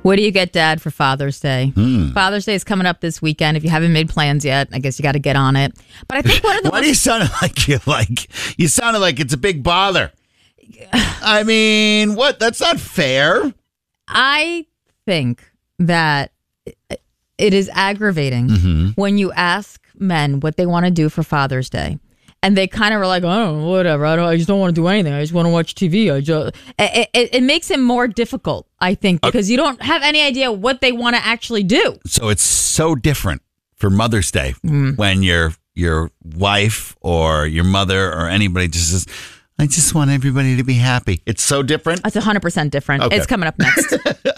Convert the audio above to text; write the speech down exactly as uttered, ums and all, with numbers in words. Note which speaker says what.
Speaker 1: What do you get, Dad, for Father's Day?
Speaker 2: Hmm.
Speaker 1: Father's Day is coming up this weekend. If you haven't made plans yet, I guess you got to get on it. But I think one of the
Speaker 2: Why do you sound like you like you sounded like it's a big bother? I mean, what? That's not fair.
Speaker 1: I think that it is aggravating
Speaker 2: Mm-hmm.
Speaker 1: when you ask men what they want to do for Father's Day. And they kind of are like, oh, whatever. I don't. I just don't want to do anything. I just want to watch T V. I just. It, it, it makes it more difficult, I think, because you don't have any idea what they want to actually do.
Speaker 2: So it's so different for Mother's Day
Speaker 1: Mm.
Speaker 2: when your your wife or your mother or anybody just says, "I just want everybody to be happy." It's so different.
Speaker 1: That's one hundred percent different.
Speaker 2: Okay.
Speaker 1: It's coming up next.